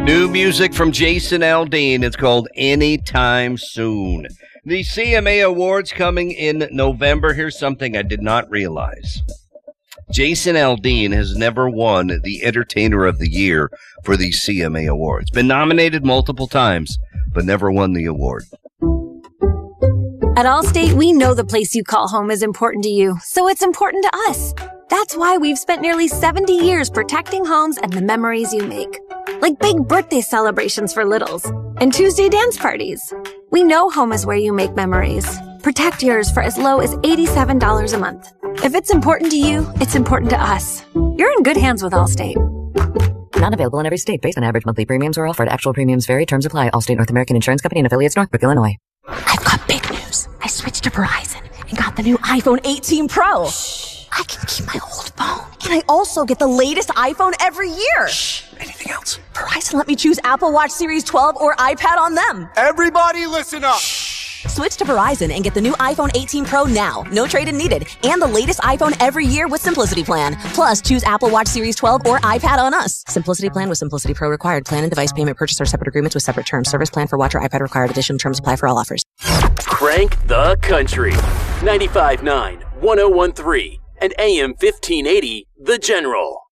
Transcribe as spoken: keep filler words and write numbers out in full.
New music from Jason Aldean. It's called Anytime Soon. The C M A Awards coming in November. Here's something I did not realize. Jason Aldean has never won the Entertainer of the Year for the C M A Awards. Been nominated multiple times, but never won the award. At Allstate, we know the place you call home is important to you, so it's important to us. That's why we've spent nearly seventy years protecting homes and the memories you make. Like big birthday celebrations for littles and Tuesday dance parties. We know home is where you make memories. Protect yours for as low as eighty-seven dollars a month. If it's important to you, it's important to us. You're in good hands with Allstate. Not available in every state based on average monthly premiums or offered. Actual premiums vary. Terms apply. Allstate North American Insurance Company and affiliates, Northbrook, Illinois. I've got big news. I switched to Verizon and got the new iPhone eighteen Pro. Shh. I can keep my old phone. And I also get the latest iPhone every year. Shh. Anything else? Verizon let me choose Apple Watch Series twelve or iPad on them. Everybody listen up. Shh. Switch to Verizon and get the new iPhone eighteen Pro now. No trade-in needed. And the latest iPhone every year with Simplicity Plan. Plus, choose Apple Watch Series twelve or iPad on us. Simplicity Plan with Simplicity Pro required. Plan and device payment purchase are separate agreements with separate terms. Service plan for watch or iPad required. Additional terms apply for all offers. Crank the country. ninety-five point nine, one oh one point three, and A M fifteen eighty, The General.